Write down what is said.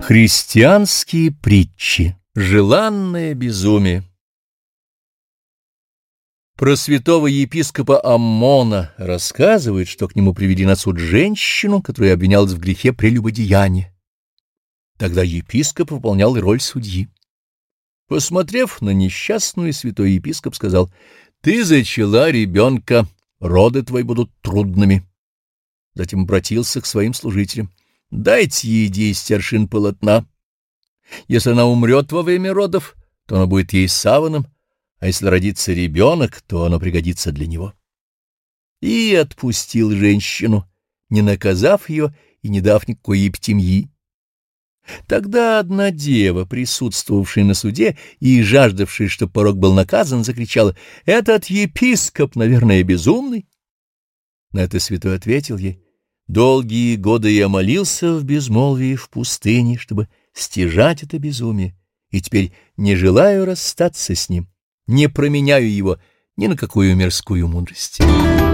Христианские притчи. Желанное безумие. Про святого епископа Аммона рассказывают, что к нему привели на суд женщину, которая обвинялась в грехе прелюбодеяния. Тогда епископ выполнял роль судьи. Посмотрев на несчастную, святой епископ сказал: «Ты зачала ребенка, роды твои будут трудными». Затем обратился к своим служителям: «Дайте ей 10 аршин полотна. Если она умрет во время родов, то оно будет ей саваном, а если родится ребенок, то оно пригодится для него». И отпустил женщину, не наказав ее и не дав никакой епитемьи. Тогда одна дева, присутствовавшая на суде и жаждавшая, чтобы порок был наказан, закричала: «Этот епископ, наверное, безумный». На это святой ответил ей: «Долгие годы я молился в безмолвии в пустыне, чтобы стяжать это безумие, и теперь не желаю расстаться с ним, не променяю его ни на какую мирскую мудрость».